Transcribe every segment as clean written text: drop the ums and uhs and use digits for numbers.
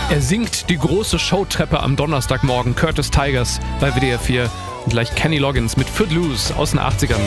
Er singt die große Showtreppe am Donnerstagmorgen. Curtis Tigers bei WDR 4. Und gleich Kenny Loggins mit Footloose aus den 80ern.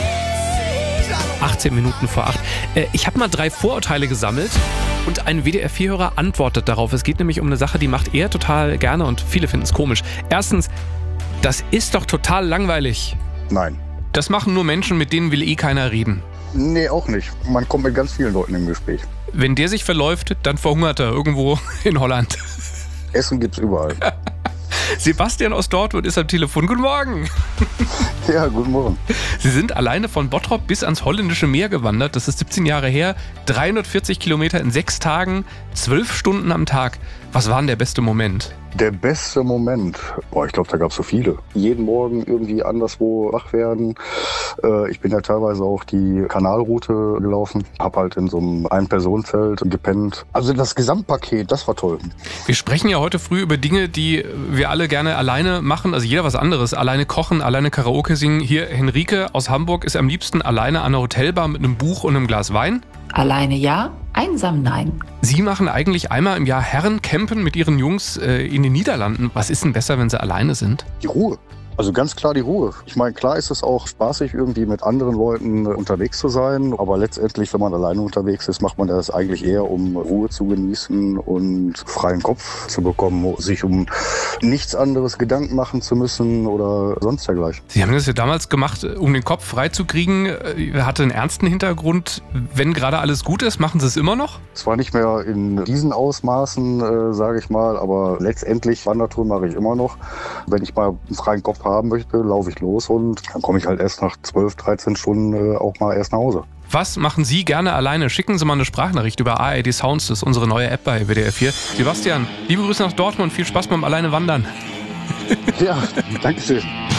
18 Minuten vor 8. Ich habe mal 3 Vorurteile gesammelt und ein WDR 4-Hörer antwortet darauf. Es geht nämlich um eine Sache, die macht er total gerne und viele finden es komisch. Erstens, das ist doch total langweilig. Nein. Das machen nur Menschen, mit denen will eh keiner reden. Nee, auch nicht. Man kommt mit ganz vielen Leuten im Gespräch. Wenn der sich verläuft, dann verhungert er irgendwo in Holland. Essen gibt's überall. Sebastian aus Dortmund ist am Telefon. Guten Morgen. Ja, guten Morgen. Sie sind alleine von Bottrop bis ans holländische Meer gewandert. Das ist 17 Jahre her. 340 Kilometer in 6 Tagen, 12 Stunden am Tag. Was war denn der beste Moment? Der beste Moment? Ich glaube, da gab es so viele. Jeden Morgen irgendwie anderswo wach werden. Ich bin ja teilweise auch die Kanalroute gelaufen. Hab halt in so einem Ein-Personen-Zelt gepennt. Also das Gesamtpaket, das war toll. Wir sprechen ja heute früh über Dinge, die wir alle gerne alleine machen. Also jeder was anderes. Alleine kochen, alleine Karaoke singen. Hier Henrike aus Hamburg ist am liebsten alleine an einer Hotelbar mit einem Buch und einem Glas Wein. Alleine ja, einsam nein. Sie machen eigentlich einmal im Jahr Herrencampen mit Ihren Jungs in den Niederlanden. Was ist denn besser, wenn Sie alleine sind? Die Ruhe. Also ganz klar die Ruhe. Ich meine, klar ist es auch spaßig, irgendwie mit anderen Leuten unterwegs zu sein. Aber letztendlich, wenn man alleine unterwegs ist, macht man das eigentlich eher, um Ruhe zu genießen und freien Kopf zu bekommen, sich um nichts anderes Gedanken machen zu müssen oder sonst dergleichen. Sie haben das ja damals gemacht, um den Kopf frei zu kriegen. Hatte einen ernsten Hintergrund. Wenn gerade alles gut ist, machen Sie es immer noch? Zwar nicht mehr in diesen Ausmaßen, sage ich mal, aber letztendlich Wandertouren mache ich immer noch. Wenn ich mal einen freien Kopf haben möchte, laufe ich los und dann komme ich halt erst nach 12, 13 Stunden auch mal erst nach Hause. Was machen Sie gerne alleine? Schicken Sie mal eine Sprachnachricht über ARD Sounds, das ist unsere neue App bei WDR 4. Sebastian, liebe Grüße nach Dortmund, viel Spaß beim Alleine wandern. Ja, danke schön.